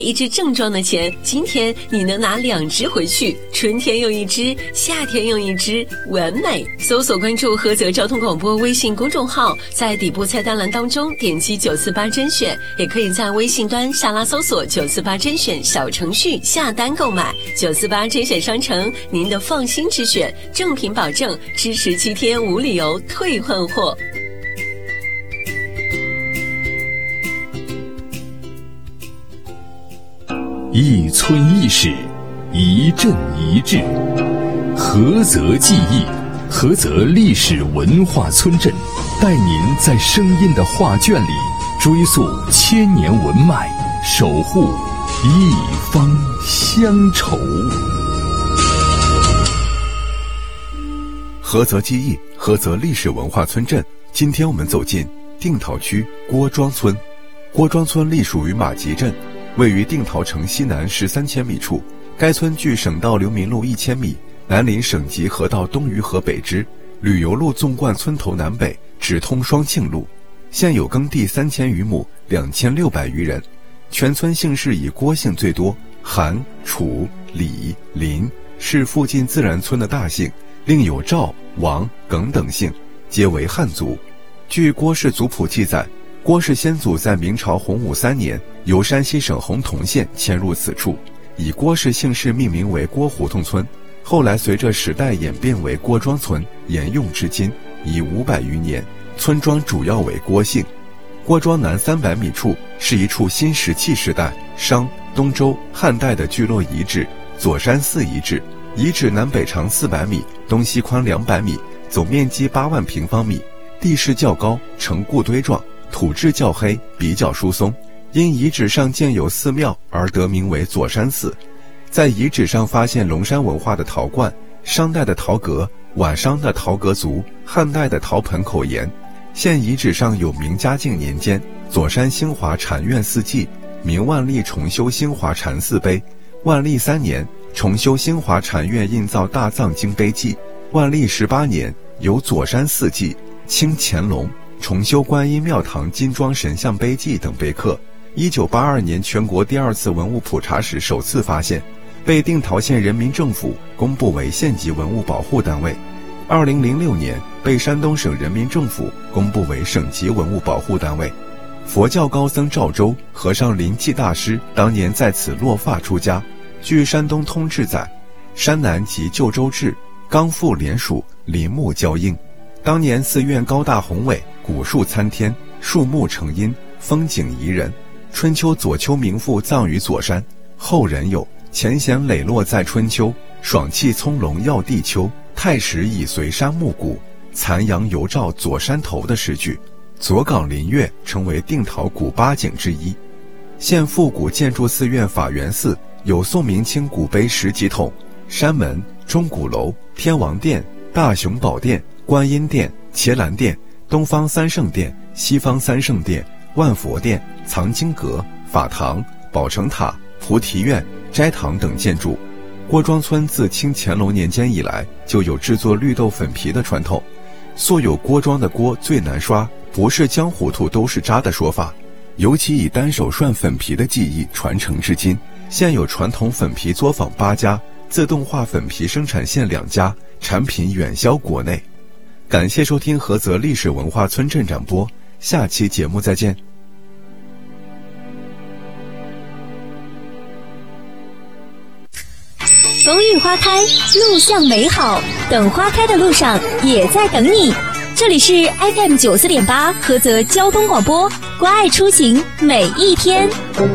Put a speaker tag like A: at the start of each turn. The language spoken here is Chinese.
A: 一只正装的钱，今天你能拿2只回去，春天用1只，夏天用1只，完美。搜索关注菏泽交通广播微信公众号，在底部菜单栏当中点击948甄选，也可以在微信端下拉搜索948甄选小程序下单购买。948甄选商城，您的放心之选，正品保证，支持7天无理由退换货。
B: 一村一史，一镇一志，菏泽记忆，菏泽历史文化村镇，带您在声音的画卷里追溯千年文脉，守护一方乡愁。
C: 菏泽记忆，菏泽历史文化村镇。今天我们走进定陶区郭庄村。郭庄村隶属于马集镇，位于定陶城西南13千米处。该村距省道流民路1000米，南临省级河道东隅河北支，旅游路纵贯村头南北，直通双庆路。现有耕地3000余亩，2600余人。全村姓氏以郭姓最多，韩、楚、李、林是附近自然村的大姓，另有赵、王、耿等姓，皆为汉族。据郭氏族谱记载，郭氏先祖在明朝洪武3年由山西省洪洞县迁入此处，以郭氏姓氏命名为郭胡同村。后来随着时代演变为郭庄村，沿用至今，已500余年。村庄主要为郭姓。郭庄南300米处是一处新石器时代商、东周、汉代的聚落遗址——左山寺遗址。遗址南北长400米，东西宽200米，总面积8万平方米，地势较高，呈固堆状，土质较黑，比较疏松。因遗址上建有寺庙而得名为左山寺。在遗址上发现龙山文化的陶罐、商代的陶阁、晚商的陶阁足、汉代的陶盆口沿。现遗址上有明嘉靖年间左山兴华禅院寺记、明万历重修兴华禅寺碑、万历3年重修兴华禅院印造大藏经碑记、万历18年有左山寺记、清乾隆重修观音庙堂金装神像碑记等碑刻。1982年全国第2次文物普查时首次发现，被定陶县人民政府公布为县级文物保护单位。2006年被山东省人民政府公布为省级文物保护单位。佛教高僧赵州和尚临济大师当年在此落发出家。据山东通志载，山南即旧州治，刚复连属，林木交映。当年寺院高大宏伟，古树参天，树木成荫，风景宜人。春秋左丘名赋葬于左山，后人有前贤磊落在春秋，爽气葱茏耀地秋，太史已随山暮鼓，残阳犹照左山头的诗句。左岗林月成为定陶古8景之一。现复古建筑寺院法源寺有宋明清古碑10几桶，山门、钟鼓楼、天王殿、大雄宝殿、观音殿、伽蓝殿、东方三圣殿、西方三圣殿、万佛殿、藏经阁、法堂、宝成塔、菩提院、斋堂等建筑。郭庄村自清乾隆年间以来就有制作绿豆粉皮的传统。素有郭庄的锅最难刷，不是浆糊涂都是渣的说法，尤其以单手涮粉皮的技艺传承至今。现有传统粉皮作坊8家，自动化粉皮生产线2家，产品远销国内。感谢收听菏泽历史文化村镇展播，下期节目再见。
D: 风雨花开，路向美好，等花开的路上也在等你。这里是 FM94.8 菏泽交通广播，关爱出行每一天。